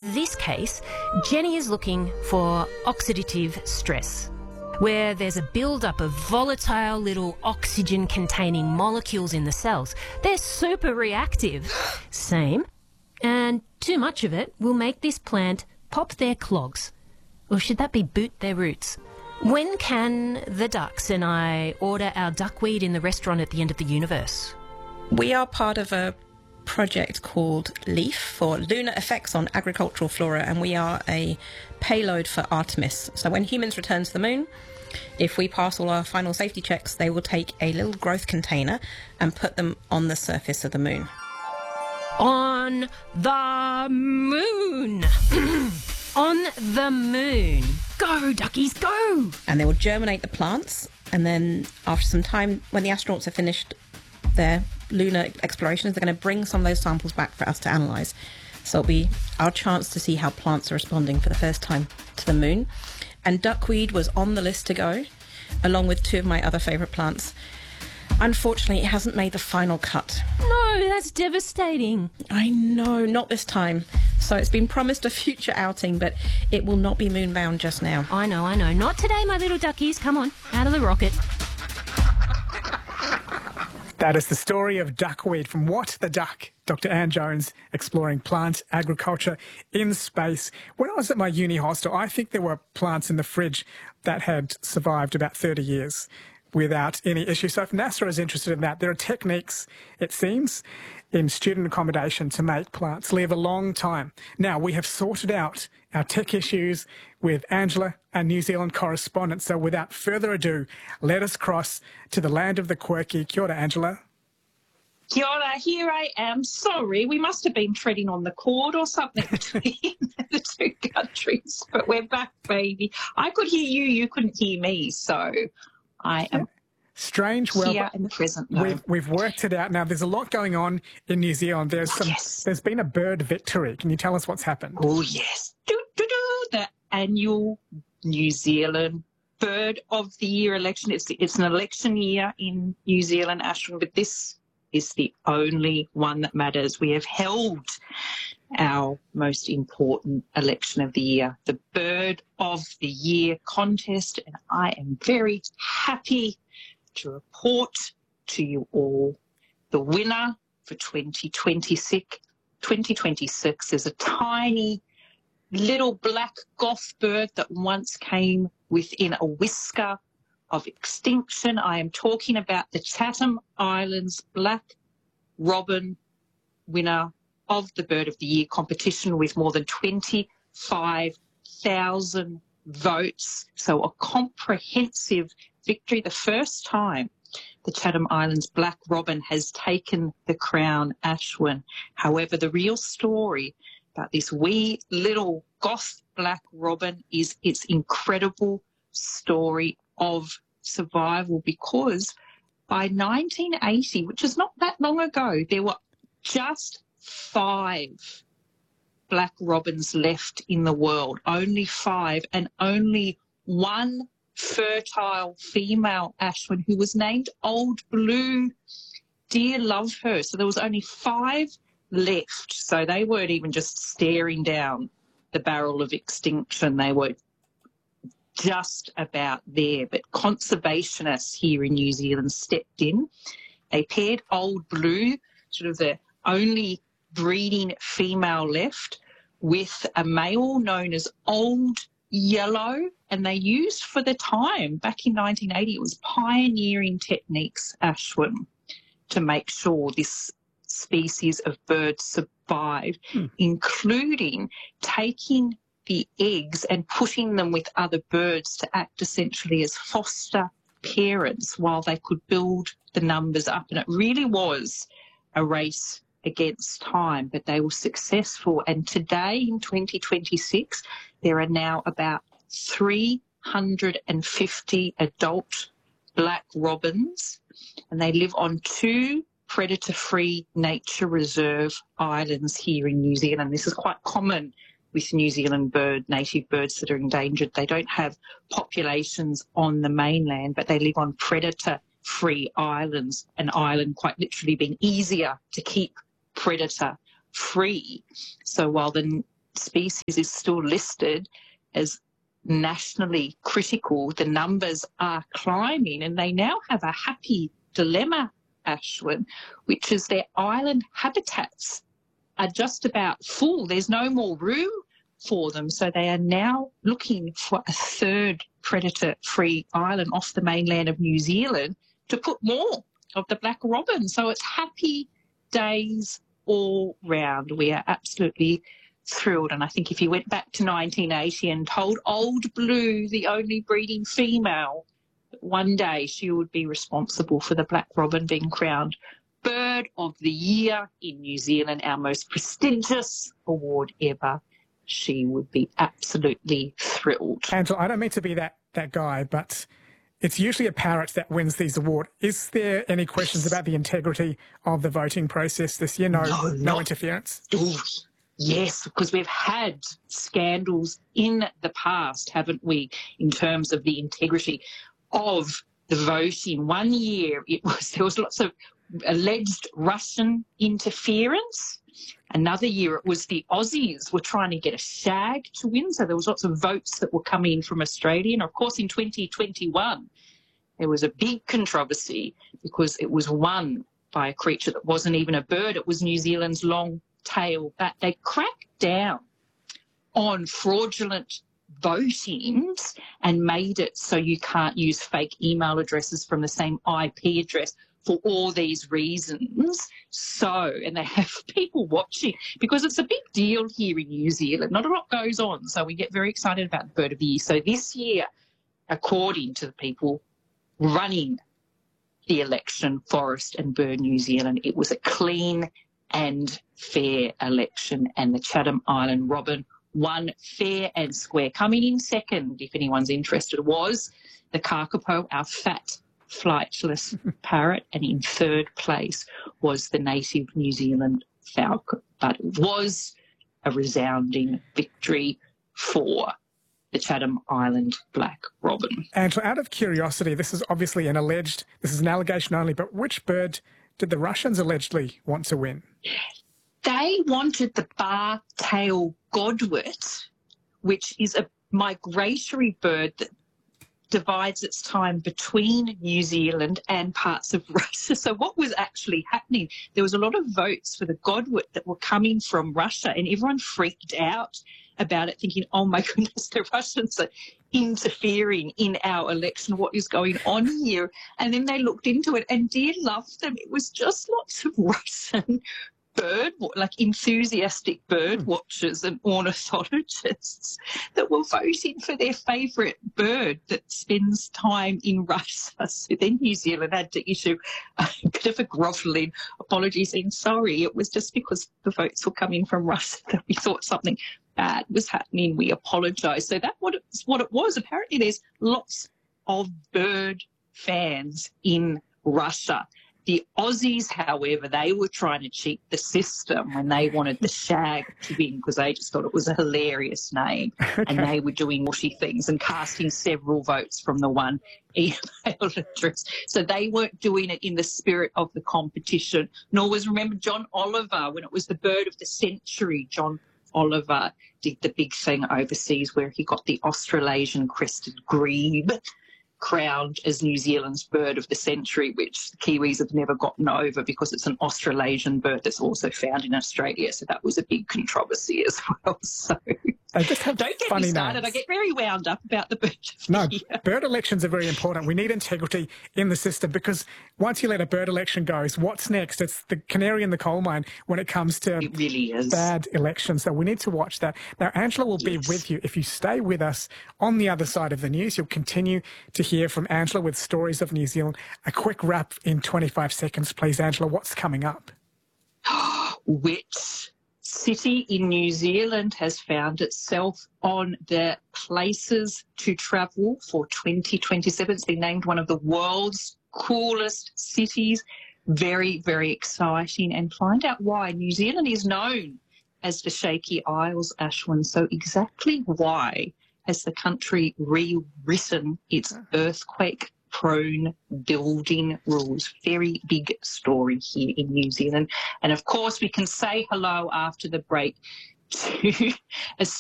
this case, Jenny is looking for oxidative stress, where there's a build-up of volatile little oxygen-containing molecules in the cells. They're super reactive. Same. And too much of it will make this plant pop their clogs. Or should that be boot their roots? When can the ducks and I order our duckweed in the restaurant at the end of the universe? We are part of a project called LEAF, for Lunar Effects on Agricultural Flora, and we are a payload for Artemis. So when humans return to the moon, if we pass all our final safety checks, they will take a little growth container and put them on the surface of the moon. On the moon! On the moon. Go, duckies, go! And they will germinate the plants, and then after some time, when the astronauts have finished their lunar explorations, they're going to bring some of those samples back for us to analyse. So it'll be our chance to see how plants are responding for the first time to the moon. And duckweed was on the list to go, along with two of my other favourite plants. Unfortunately, it hasn't made the final cut. No, that's devastating. I know, not this time. So it's been promised a future outing, but it will not be moonbound just now. I know. Not today, my little duckies. Come on, out of the rocket. That is the story of duckweed from What the Duck. Dr. Anne Jones exploring plant agriculture in space. When I was at my uni hostel, I think there were plants in the fridge that had survived about 30 years without any issue. So if NASA is interested in that, there are techniques, it seems, in student accommodation to make plants live a long time. Now, we have sorted out our tech issues with Angela, our New Zealand correspondent. So without further ado, let us cross to the land of the quirky. Kia ora, Angela. Kia ora, here I am. Sorry, we must have been treading on the cord or something between the two countries, but we're back, baby. I could hear you, you couldn't hear me, so I am strange. Well, here in the present moment. We've worked it out. Now, there's a lot going on in New Zealand. There's been a bird victory. Can you tell us what's happened? Oh, yes. The annual New Zealand Bird of the Year election. It's an election year in New Zealand, Ashwin, but this is the only one that matters. We have held our most important election of the year, the Bird of the Year contest, and I am very happy to report to you all the winner for 2026. 2026 is a tiny little black goth bird that once came within a whisker of extinction. I am talking about the Chatham Islands black robin, winner of the Bird of the Year competition with more than 25,000 votes. So a comprehensive victory, the first time the Chatham Islands black robin has taken the crown, Ashwin. However, the real story about this wee little goth black robin is its incredible story of survival, because by 1980, which is not that long ago, there were just 5 black robins left in the world, only 5, and only one fertile female, Ashwin, who was named Old Blue. Dear love her. So there was only 5 left. So they weren't even just staring down the barrel of extinction. They were just about there. But conservationists here in New Zealand stepped in. They paired Old Blue, sort of the only breeding female left, with a male known as Old Yellow, and they used, for the time, back in 1980, it was pioneering techniques, Ashwin, to make sure this species of bird survived, including taking the eggs and putting them with other birds to act essentially as foster parents while they could build the numbers up. And it really was a race against time, but they were successful. And today, in 2026, there are now about 350 adult black robins, and they live on 2 predator-free nature reserve islands here in New Zealand. This is quite common with New Zealand native birds that are endangered. They don't have populations on the mainland, but they live on predator-free islands, an island quite literally being easier to keep predator-free. So while the species is still listed as nationally critical. The numbers are climbing, and they now have a happy dilemma, Ashwin, which is their island habitats are just about full. There's no more room for them, so they are now looking for a third predator-free island off the mainland of New Zealand to put more of the black robin. So it's happy days all round. We are absolutely thrilled. And I think if you went back to 1980 and told Old Blue, the only breeding female, that one day she would be responsible for the black robin being crowned Bird of the Year in New Zealand, our most prestigious award ever, she would be absolutely thrilled. Angela, I don't mean to be that guy, but it's usually a parrot that wins these awards. Is there any questions about the integrity of the voting process this year? No interference? Ooh, yes, because we've had scandals in the past, haven't we, in terms of the integrity of the voting. One year there was lots of alleged Russian interference. Another year it was the Aussies were trying to get a shag to win, so there was lots of votes that were coming in from Australia. And of course in 2021 there was a big controversy because it was won by a creature that wasn't even a bird. It was New Zealand's long-tailed bat. They cracked down on fraudulent votings and made it so you can't use fake email addresses from the same IP address for all these reasons. So, and they have people watching because it's a big deal here in New Zealand. Not a lot goes on, so we get very excited about the Bird of the Year. So this year, according to the people running the election, Forest and Bird New Zealand, it was a clean and fair election, and the Chatham Island robin won fair and square. Coming in second, if anyone's interested, was the kakapo, our fat flightless parrot, and in third place was the native New Zealand falcon. But it was a resounding victory for the Chatham Island black robin. Angela, out of curiosity, this is obviously an allegation only, but which bird did the Russians allegedly want to win? They wanted the bar-tailed godwit, which is a migratory bird that divides its time between New Zealand and parts of Russia. So what was actually happening, there was a lot of votes for the godwit that were coming from Russia, and everyone freaked out about it, thinking, oh my goodness, the Russians are interfering in our election. What is going on here? And then they looked into it, and dear love them, it was just lots of Russian enthusiastic bird watchers and ornithologists that were voting for their favourite bird that spends time in Russia. So then New Zealand had to issue a bit of a grovelling apology saying, sorry, it was just because the votes were coming from Russia that we thought something bad was happening. We apologise. So that's what it was. Apparently there's lots of bird fans in Russia. The Aussies, however, they were trying to cheat the system when they wanted the shag to win because they just thought it was a hilarious name. Okay. And they were doing mushy things and casting several votes from the one email address. So they weren't doing it in the spirit of the competition. Nor was, remember, John Oliver, when it was the Bird of the Century, John Oliver did the big thing overseas where he got the Australasian crested grebe crowned as New Zealand's Bird of the Century, which the Kiwis have never gotten over because it's an Australasian bird that's also found in Australia. So that was a big controversy as well. So they just have don't get funny me started. names. I get very wound up about the bird of the year. Bird elections are very important. We need integrity in the system because once you let a bird election go, what's next? It's the canary in the coal mine when it comes to it really is. Bad elections. So we need to watch that. Now, Angela will be with you. If you stay with us on the other side of the news, you'll continue to hear from Angela with stories of New Zealand. A quick wrap in 25 seconds, please, Angela. What's coming up? Which city in New Zealand has found itself on the places to travel for 2027? It's been named one of the world's coolest cities. Very, very exciting. And find out why. New Zealand is known as the Shaky Isles, Ashwin. So exactly why has the country rewritten its earthquake-prone building rules? Very big story here in New Zealand. And, of course, we can say hello after the break to